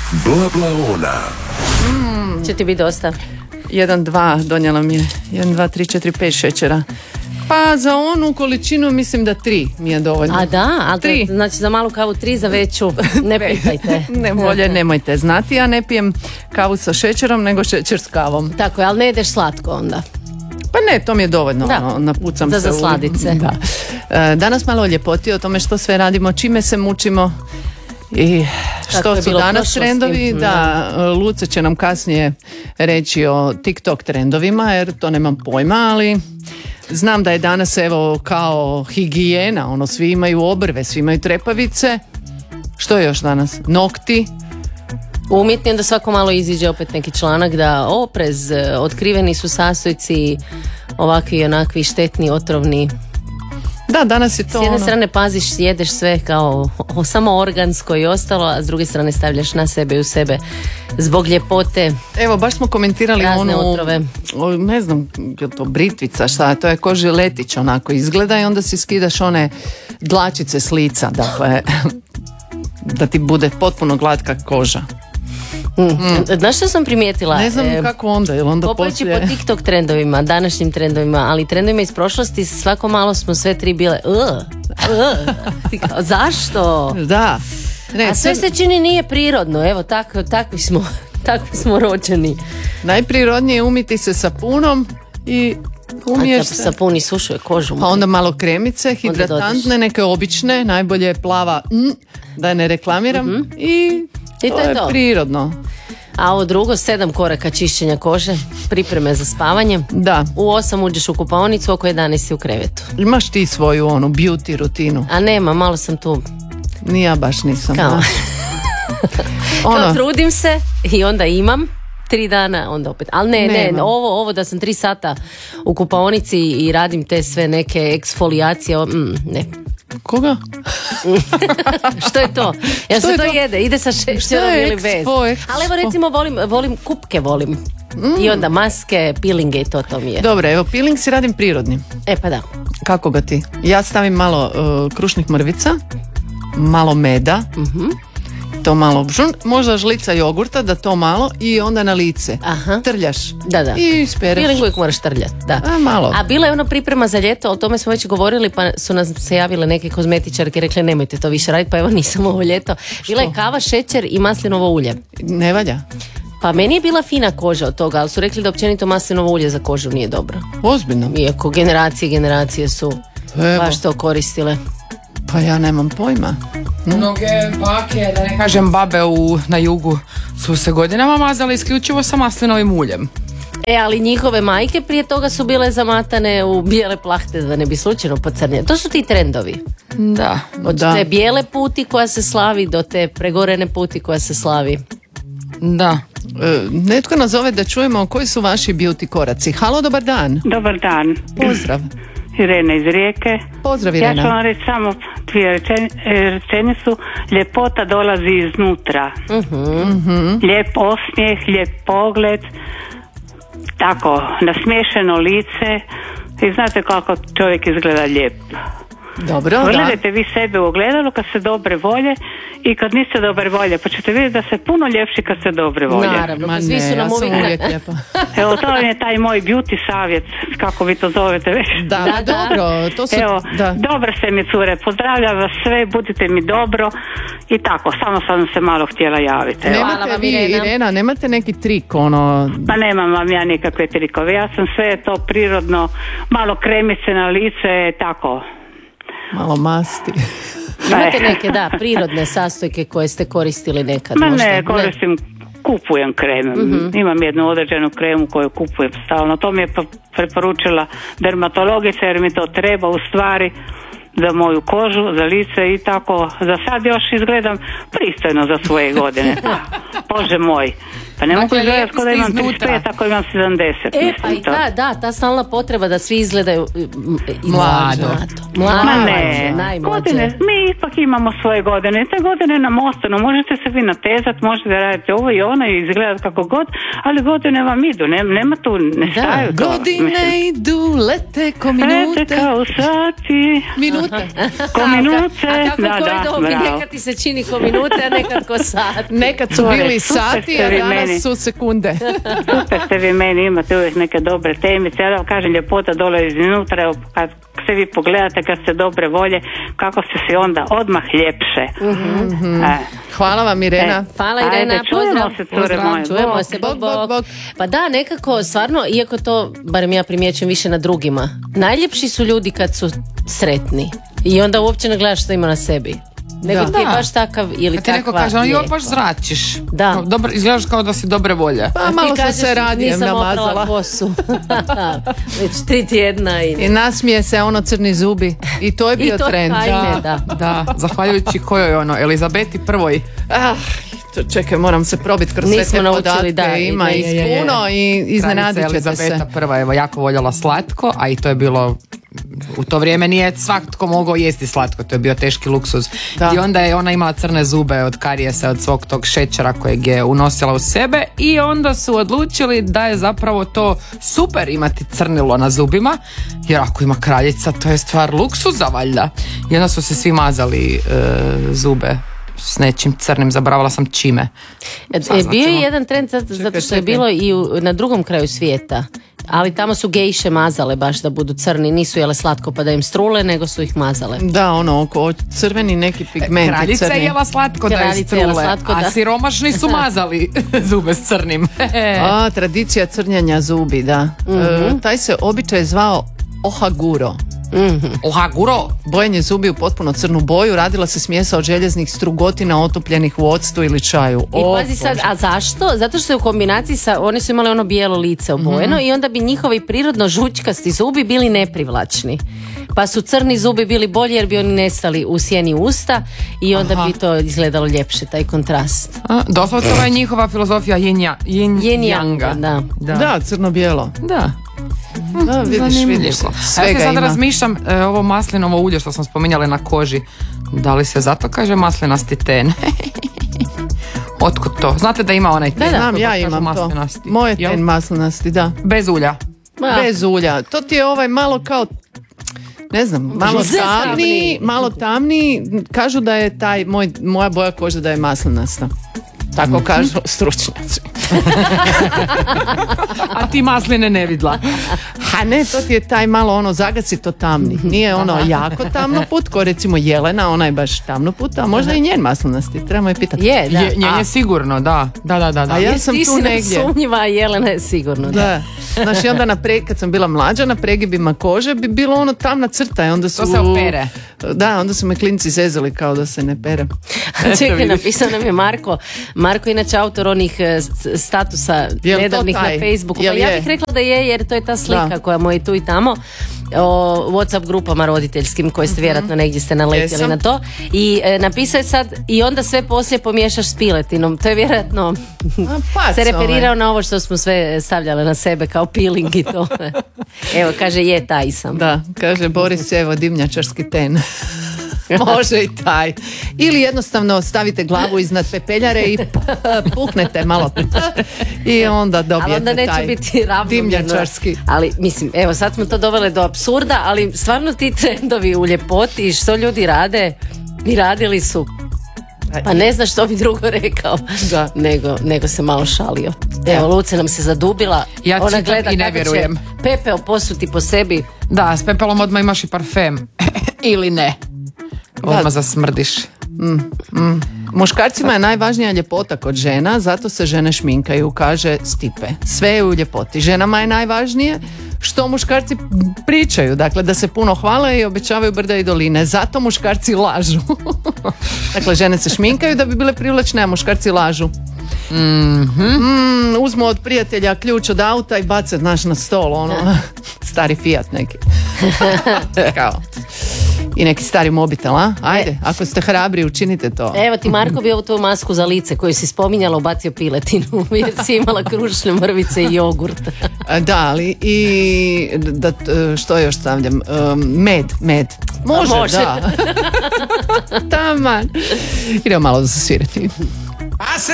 Blablaona. Će ti biti dosta? 1, 2, donijela mi je 1, 2, 3, 4, 5 šećera. Pa za onu količinu mislim da 3 mi je dovoljno. A da? Ali 3. Znači za malu kavu 3, za veću ne pitajte. Ne, bolje nemojte znati, ja ne pijem kavu sa šećerom nego šećer s kavom. Tako je, ali ne ideš slatko onda. Pa ne, to mi je dovoljno, napucam za se zasladice. Da. Danas malo o ljepoti, o tome što sve radimo, čime se mučimo i što su danas trendovi. Da, Luce će nam kasnije reći o TikTok trendovima, jer to nemam pojma, ali znam da je danas evo kao higijena, svi imaju obrve, svi imaju trepavice. Što je još danas? Nokti. Umjetni da svako malo iziđe opet neki članak da oprez, otkriveni su sastojci ovakvi i onakvi štetni, otrovni. Da, danas je to s jedne strane paziš, jedeš sve kao samo organsko i ostalo, a s druge strane stavljaš na sebe i u sebe zbog ljepote. Evo, baš smo komentirali razne otrove. Ne znam, je to britvica, šta, to je ko žiletić onako izgleda i onda si skidaš one dlačice s lica, dakle, da ti bude potpuno glatka koža. Znaš što sam primijetila? Ne znam kako onda, jel onda kopajući po TikTok trendovima, današnjim trendovima, ali trendovima iz prošlosti, svako malo smo sve tri bile zašto? Da. Ne, a sve se čini nije prirodno, evo takvi smo rođeni. Najprirodnije je umiti se sapunom i umiješ se. Sapun isušuje kožu. Pa onda malo kremice, hidratantne, neke obične, najbolje plava, da ne reklamiram, i to je prirodno. A ovo drugo, 7 koraka čišćenja kože, pripreme za spavanje. Da. U 8 uđeš u kupaonicu, oko 11 si u krevetu. Imaš ti svoju beauty rutinu? A nema, malo sam tu. Ni ja baš nisam. Kao trudim se i onda imam 3 dana, onda opet. Ali ne, ovo da sam 3 sata u kupaonici i radim te sve neke eksfolijacije, ne. Koga? Što je to? Ja se to jede, ide sa šećerom ili bez. Ali evo recimo volim kupke, i onda maske, peelinge i to mi je. Dobro, evo peeling si radim prirodnim. Pa da. Kako ga ti? Ja stavim malo krušnih mrvica, malo meda, to malo možda žlica jogurta, da to malo, i onda na lice. Trljaš. Da. I spereš. Peeling uvijek moraš trljati, da. Malo. A bila je ona priprema za ljeto, o tome smo već govorili, pa su nas se javile neke kozmetičarke i rekli nemojte to više raditi, pa evo nisam ovo ljeto. Bila je kava, šećer i maslinovo ulje. Ne valja? Pa meni je bila fina koža od toga, ali su rekli da općenito maslinovo ulje za kožu nije dobro. Ozbiljno? Iako generacije su baš to koristile. Pa ja nemam pojma. Mnoge bake, da ne kažem babe na jugu, su se godinama mazale isključivo sa maslinovim uljem. Ali njihove majke prije toga su bile zamatane u bijele plahte da ne bi slučajno pocrnjene. To su ti trendovi. Da. Od te bijele puti koja se slavi do te pregorene puti koja se slavi. Da. Netko nas zove da čujemo koji su vaši beauty koraci. Halo, dobar dan. Dobar dan. Pozdrav. Irena iz Rijeke. Pozdrav, Irena. Ja ću vam reći samo 2 rečenicu. Ljepota dolazi iznutra. Lijep osmijeh, lijep pogled, tako, nasmiješeno lice, i znate kako čovjek izgleda lijep. Dobro, gledajte vi sebe u ogledalu kad ste dobre volje i kad niste dobre volje, pa ćete vidjeti da ste puno ljepši kad ste dobre volje. Naravno, pa svi su nam uvijek lijepa. Evo, to je taj moj beauty savjet, kako vi to zovete već. Da, dobro, to su... Evo, dobro ste mi, cure, pozdravljam vas sve, budite mi dobro i tako, samo sam se malo htjela javiti. Nemate vi, Irena, nemate neki trik, Pa nemam vam ja nikakve trikove, ja sam sve to prirodno, malo kremice na lice, tako. Malo masti. Imate neke, prirodne sastojke koje ste koristili nekad? Ne, koristim, kupujem kreme. Imam jednu određenu kremu koju kupujem stalno. To mi je preporučila dermatologica jer mi to treba u stvari za moju kožu, za lice i tako. Za sad još izgledam pristojno za svoje godine. Bože moj. Pa ne mogu izgledati kao da imam 35, ako imam 70. Pa i ta stalna potreba da svi izgledaju mlado. Ma ne, godine, mi ipak imamo svoje godine. Te godine nam ostanu. Možete se vi natezati, možete raditi ovo i ono i izgledati kako god, ali godine vam idu. Nema tu, ne staju. Godine idu, lete ko minute. Lete kao sati. Minute. Ko minute. A kako koji dobi, nekad ti se čini ko minute, a nekad ko sati. Nekad su bili sati, a danas su sekunde. Super ste vi meni, imate uvijek neke dobre temice. Ja da vam kažem, ljepota dole iznutra, kad se vi pogledate, kad ste dobre volje, kako ste si onda odmah ljepše. Hvala vam, Irena. Hvala, Irena, pozdrav. Čujemo se, bog. Pa da, nekako, stvarno, iako to, barem ja primjećujem više na drugima, najljepši su ljudi kad su sretni i onda uopće ne gledaš što ima na sebi. Nego ti je baš takav ili takva. Ti neko kaže, joj baš zračiš. Da. Izgledaš kao da si dobre volje. Pa malo sam se radijem namazala. Nisam oprala kosu. Već 3 tjedna. I nasmije se crni zubi. I to je bio trend. Da. Zahvaljujući kojoj Elizabeti prvoj. Čekaj, moram se probiti kroz sve te podatke. Ima ih puno i iznenadit ćete se. Elizabeta prva je jako voljela slatko, a i to je bilo, u to vrijeme nije svatko mogao jesti slatko, to je bio teški luksuz. I onda je ona imala crne zube od karijesa, od svog tog šećera kojeg je unosila u sebe, i onda su odlučili da je zapravo to super imati crnilo na zubima, jer ako ima kraljica, to je stvar luksuza valjda. I onda su se svi mazali zube s nečim crnim, zaboravila sam čime. Bio je jedan trend zato što je bilo i na drugom kraju svijeta, ali tamo su gejše mazale baš da budu crni, nisu jele slatko pa da im strule, nego su ih mazale. Da, oko crveni neki pigmenti. Kraljica je jela slatko da je strule, a siromašni su mazali zube s crnim. Tradicija crnjanja zubi, da. Taj se običaj zvao ohaguro. Ohaguro. Bojenje zubi u potpuno crnu boju, radila se smjesa od željeznih strugotina otopljenih u octu ili čaju. I pazi sad, a zašto? Zato što je u kombinaciji sa, oni su imali ono bijelo lice obojeno i onda bi njihovi prirodno žučkasti zubi bili neprivlačni. Pa su crni zubi bili bolji jer bi oni nestali u sjeni usta i onda bi to izgledalo ljepše, taj kontrast. Doslovce je njihova filozofija yin-yanga. Da, crno-bijelo. Da. Vidiš. Ja se sad razmišljam, ovo maslinovo ulje što smo spominjali na koži, da li se zato kaže maslinasti ten? Otkud to? Znate da ima onaj ten? Znam, ja imam to. Moje ten maslinasti, da. Bez ulja? Bez ulja. To ti je malo kao, ne znam, malo tamniji. Kažu da je moja boja kože da je maslinasta. Tako kažu stručnjaci. A ti masline ne vidla? A ne, to ti je taj malo zagaci to tamni. Nije jako tamno put, ko recimo Jelena, ona je baš tamno put, a možda i njen maslinasti, trebamo je pitati. Njen je sigurno, da. A ja sam tu negdje. Ti si sumnjiva, a Jelena je sigurno. Da. Znaš, i onda kad sam bila mlađa, na pregibima kože bi bilo tamna crta. I onda su, to se opere. Da, onda su me klinci zezali kao da se ne pere. Čekaj, napisao nam je Marko. Marko je inače autor onih statusa nedavnih na Facebooku. Pa ja bih rekla da je, jer to je ta slika koja mu je tu i tamo o WhatsApp grupama roditeljskim koje ste vjerojatno negdje ste naletjeli na to. I napisao je sad i onda sve poslije pomiješaš s piletinom. To je vjerojatno se referirao na ovo što smo sve stavljali na sebe kao peeling i to. Evo, kaže taj sam. Da, kaže Boris, evo dimnjačarski ten. Može i taj. Ili jednostavno stavite glavu iznad pepeljare i puhnete malo. I onda dobijete ali onda neće taj biti dimnjačarski. Ali mislim, evo sad smo to doveli do apsurda, ali stvarno ti trendovi u ljepoti i što ljudi rade i radili su. Pa ne znaš što bi drugo rekao nego se malo šalio. Evo, Luce nam se zadubila. Ja ona gleda i ne vjerujem. Pepeo posuti po sebi. Da, s pepelom odmah imaš i parfem. Ili ne. Odmah zasmrdiš. Muškarcima je najvažnija ljepota kod žena, zato se žene šminkaju, kaže Stipe. Sve je u ljepoti. Ženama je najvažnije što muškarci pričaju, dakle da se puno hvale i obećavaju brda i doline. Zato muškarci lažu. Dakle, žene se šminkaju da bi bile privlačne, a muškarci lažu. Uzmu od prijatelja ključ od auta i bace na stol, stari Fiat neki. Kao. i neki stari mobitel, a? Ajde, ako ste hrabri, učinite to. Evo ti, Marko, bi ovu tvoju masku za lice koju si spominjala, ubacio piletinu jer si imala krušne mrvice i jogurt. Da, ali i što još stavljam? Med. Može. Da. Taman. Idemo malo zasvirati.